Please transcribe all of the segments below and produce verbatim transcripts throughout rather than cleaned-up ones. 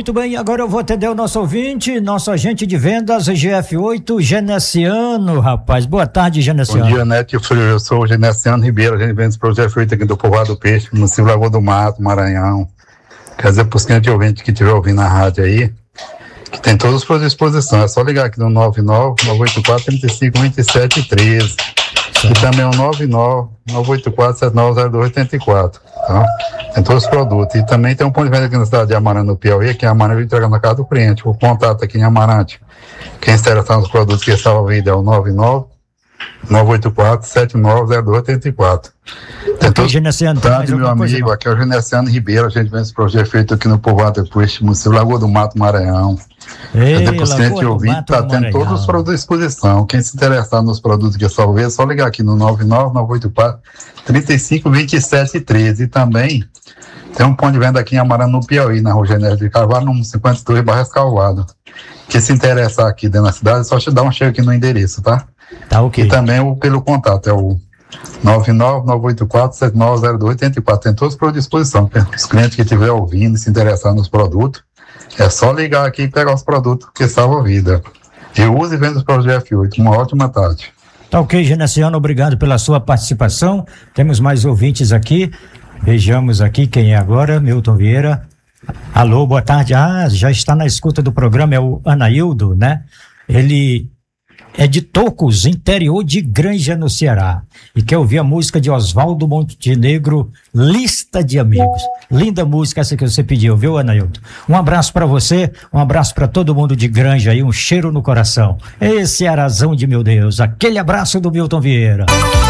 Muito bem, agora eu vou atender o nosso ouvinte, nosso agente de vendas G F oito, Genesiano, rapaz. Boa tarde, Genesiano. Bom dia, Neto. Eu sou o Genesiano Ribeiro, a gente vende para o G F oito aqui do Povoado do Peixe, município Lagoa do Mato, Maranhão. Quer dizer, para os clientes ouvintes que estiver ouvindo na rádio aí, que tem todos os produtos à disposição, é só ligar aqui no nove nove nove oito quatro, três cinco, dois sete um três. E também o nove nove nove oito quatro, sete nove zero dois oito quatro, tá? Tem todos os produtos. E também tem um ponto de venda aqui na cidade de Amarante, no Piauí, que é Amarante vai entregar na casa do cliente. O contato aqui em Amarante, quem se interessar nos produtos que salva a vida é o nove nove nove oito quatro, sete nove zero dois oito quatro. Tem okay, Genesiano, tem tarde, meu amigo, aqui é o Genesiano Ribeiro, a gente vem esse projeto feito aqui no Povoado depois, município Lagoa do Mato, Maranhão. Ei, depois que a gente ouvir, tá tendo todos os produtos à disposição. Quem se interessar nos produtos que eu salvei, é só ligar aqui no nove nove nove oito quatro, três cinco, dois sete um três. E também tem um ponto de venda aqui em Amarante, no Piauí, na Rua Genésio de Carvalho, no cinquenta e dois, Barras Calvado. Quem se interessar aqui dentro da cidade, é só te dar um cheiro aqui no endereço, tá? Tá, ok. E também o, pelo contato, é o nove nove nove oito quatro, sete nove zero dois oito quatro. Tem todos à disposição. Os clientes que estiverem ouvindo e se interessar nos produtos, é só ligar aqui e pegar os produtos que salvam a vida. Eu uso e vendo os produtos G F oito. Uma ótima tarde. Tá ok, Genesiano, obrigado pela sua participação. Temos mais ouvintes aqui. Vejamos aqui quem é agora, Milton Vieira. Alô, boa tarde. Ah, já está na escuta do programa, é o Anaildo, né? Ele é de Tocos, interior de Granja, no Ceará, e quer ouvir a música de Oswaldo Montenegro, Lista de Amigos. Linda música essa que você pediu, viu, Anaildo? Um abraço para você, um abraço para todo mundo de Granja aí, um cheiro no coração. Esse Cearazão de meu Deus, aquele abraço do Milton Vieira.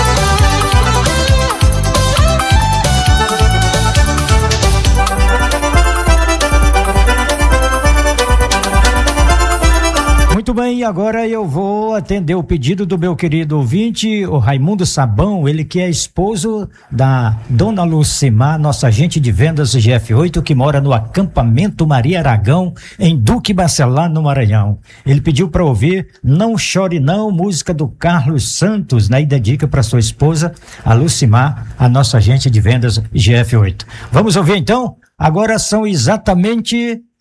Muito bem, e agora eu vou atender o pedido do meu querido ouvinte, o Raimundo Sabão, ele que é esposo da dona Lucimar, nossa agente de vendas G F oito, que mora no acampamento Maria Aragão, em Duque Bacelar, no Maranhão. Ele pediu para ouvir Não Chore Não, música do Carlos Santos, né, e dedica para sua esposa, a Lucimar, a nossa agente de vendas G F oito. Vamos ouvir então? Agora são exatamente